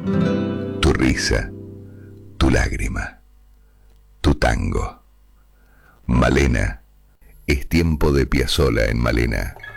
Tu risa, tu lágrima, tu tango. Malena, es tiempo de Piazzolla en Malena.